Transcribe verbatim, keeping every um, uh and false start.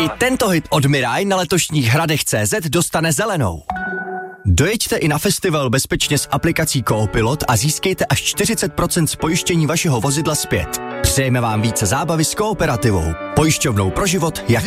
I tento hit od Mirai na letošních hradech tečka cé zet dostane zelenou. Dojeďte i na festival bezpečně s aplikací Coopilot a získejte až čtyřicet procent z pojištění vašeho vozidla zpět. Přejeme vám více zábavy s Kooperativou. Pojišťovnou pro život jak